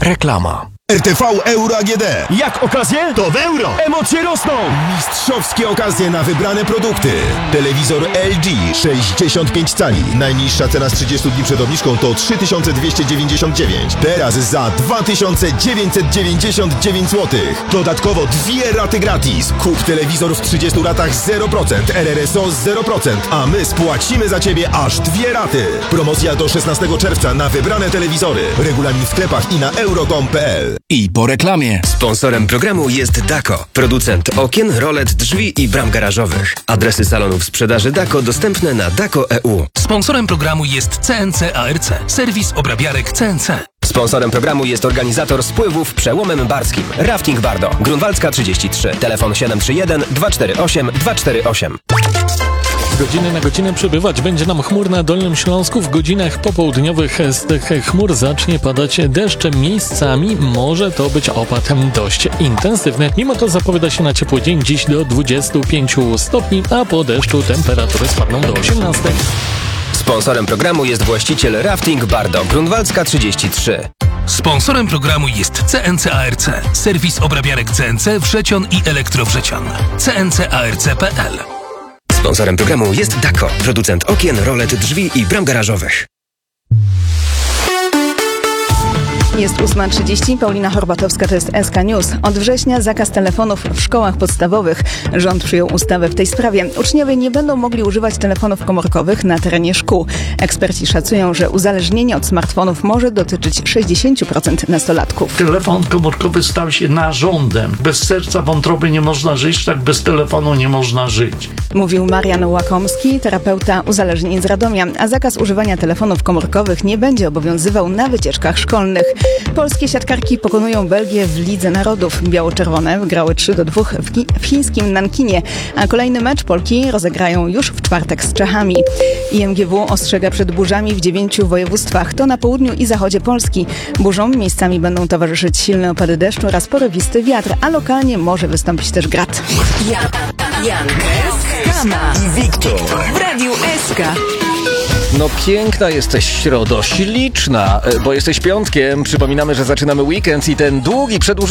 Reklama. RTV Euro AGD. Jak okazje? To w euro! Emocje rosną! Mistrzowskie okazje na wybrane produkty. Telewizor LG 65 cali. Najniższa cena z 30 dni przed obniżką to 3299. Teraz za 2999 zł. Dodatkowo 2 raty gratis. Kup telewizor w 30 latach 0%, RRSO 0%, a my spłacimy za Ciebie aż 2 raty. Promocja do 16 czerwca na wybrane telewizory. Regulamin w sklepach i na euro.com.pl. I po reklamie. Sponsorem programu jest Dako, producent okien, rolet, drzwi i bram garażowych. Adresy salonów sprzedaży Dako dostępne na Dako.eu. Sponsorem programu jest CNC ARC, serwis obrabiarek CNC. Sponsorem programu jest organizator spływów Przełomem Barskim. Rafting Bardo, Grunwaldzka 33, telefon 731 248 248. Godziny na godzinę przybywać będzie nam chmur na Dolnym Śląsku. W godzinach popołudniowych z tych chmur zacznie padać deszcz. Miejscami może to być opad dość intensywny. Mimo to zapowiada się na ciepły dzień, dziś do 25 stopni, a po deszczu temperatury spadną do 18. Sponsorem programu jest właściciel Rafting Bardo, Grunwaldzka 33. Sponsorem programu jest CNC ARC, serwis obrabiarek CNC Wrzecion i Elektrowrzecion. CNCARC.pl. Sponsorem programu jest Dako, producent okien, rolet, drzwi i bram garażowych. Jest 8:30, Paulina Horbatowska, to jest SK News. Od września zakaz telefonów w szkołach podstawowych. Rząd przyjął ustawę w tej sprawie. Uczniowie nie będą mogli używać telefonów komórkowych na terenie szkół. Eksperci szacują, że uzależnienie od smartfonów może dotyczyć 60% nastolatków. Telefon komórkowy stał się narządem. Bez serca, wątroby nie można żyć, tak bez telefonu nie można żyć. Mówił Marian Łakomski, terapeuta uzależnień z Radomia, a zakaz używania telefonów komórkowych nie będzie obowiązywał na wycieczkach szkolnych. Polskie siatkarki pokonują Belgię w Lidze Narodów. Biało-czerwone wygrały 3-2 w chińskim Nankinie, a kolejny mecz Polki rozegrają już w czwartek z Czechami. IMGW ostrzega przed burzami w 9 województwach. To na południu i zachodzie Polski. Burzom miejscami będą towarzyszyć silne opady deszczu oraz porywisty wiatr, a lokalnie może wystąpić też grad. Jan, Kama i Wiktor w Radiu SK. No piękna jesteś środo, śliczna, bo jesteś piątkiem. Przypominamy, że zaczynamy weekend i ten długi, przedłużony